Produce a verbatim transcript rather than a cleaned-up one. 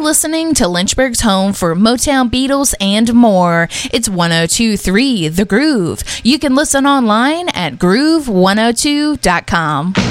listening to Lynchburg's home for Motown, Beatles, and more. It's one oh two point three The Groove. You can listen online at groove one oh two dot com.